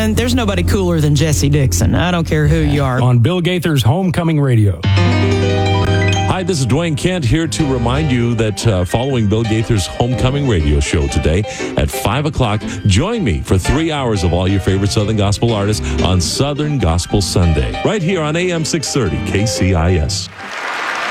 man, there's nobody cooler than Jesse Dixon. I don't care who you are. On Bill Gaither's Homecoming Radio. Hi, this is Dwayne Kent here to remind you that following Bill Gaither's Homecoming Radio show today at 5 o'clock, join me for 3 hours of all your favorite Southern Gospel artists on Southern Gospel Sunday, right here on AM 630 KCIS.